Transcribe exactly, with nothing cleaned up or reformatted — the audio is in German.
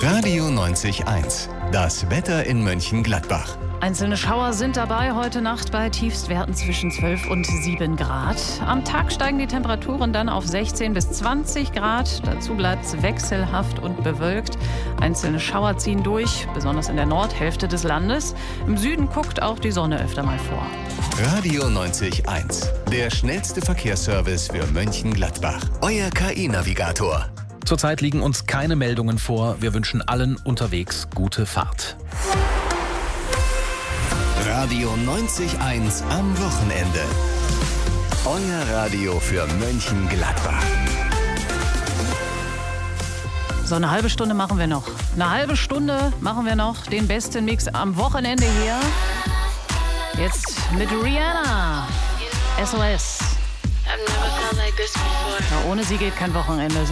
Radio neunzig Komma eins. Das Wetter in Mönchengladbach. Einzelne Schauer sind dabei heute Nacht bei Tiefstwerten zwischen zwölf und sieben Grad. Am Tag steigen die Temperaturen dann auf sechzehn bis zwanzig Grad. Dazu bleibt es wechselhaft und bewölkt. Einzelne Schauer ziehen durch, besonders in der Nordhälfte des Landes. Im Süden guckt auch die Sonne öfter mal vor. Radio neunzig Komma eins. Der schnellste Verkehrsservice für Mönchengladbach. Euer K I-Navigator. Zurzeit liegen uns keine Meldungen vor. Wir wünschen allen unterwegs gute Fahrt. Radio neunzig Komma eins am Wochenende. Euer Radio für Mönchengladbach. So, eine halbe Stunde machen wir noch. Eine halbe Stunde machen wir noch den besten Mix am Wochenende hier. Jetzt mit Rihanna. S O S. I've never felt like this before. Ja, ohne sie geht kein Wochenende.